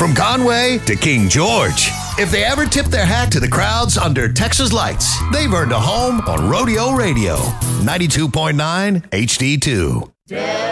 From Conway to King George. If they ever tip their hat to the crowds under Texas lights, they've earned a home on Rodeo Radio. 92.9 HD2.